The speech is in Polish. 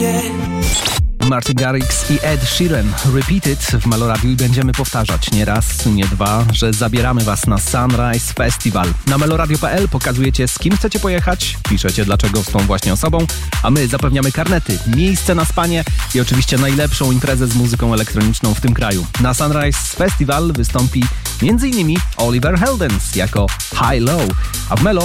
Martin Garrix i Ed Sheeran Repeat It w Meloradiu i będziemy powtarzać nie raz, nie dwa, że zabieramy Was na Sunrise Festival. Na meloradio.pl pokazujecie, z kim chcecie pojechać, piszecie dlaczego z tą właśnie osobą, a my zapewniamy karnety, miejsce na spanie i oczywiście najlepszą imprezę z muzyką elektroniczną w tym kraju. Na Sunrise Festival wystąpi m.in. Oliver Heldens jako High Low, a w Melo